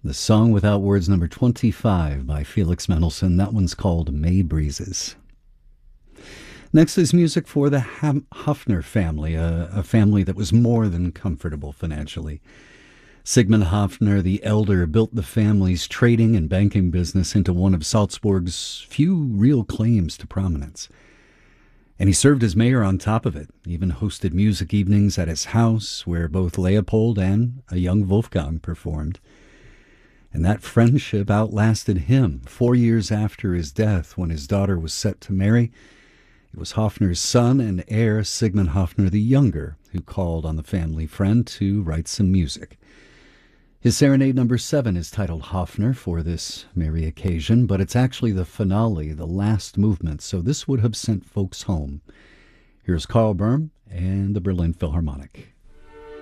The Song Without Words, number 25 by Felix Mendelssohn. That one's called May Breezes. Next is music for the Hafner family, a family that was more than comfortable financially. Sigmund Hafner the Elder built the family's trading and banking business into one of Salzburg's few real claims to prominence. And he served as mayor on top of it, even hosted music evenings at his house where both Leopold and a young Wolfgang performed. And that friendship outlasted him. 4 years after his death, when his daughter was set to marry, it was Hafner's son and heir, Sigmund Hafner the Younger, who called on the family friend to write some music. His serenade number 7 is titled Hafner for this merry occasion, but it's actually the finale, the last movement, so this would have sent folks home. Here's Karl Böhm and the Berlin Philharmonic.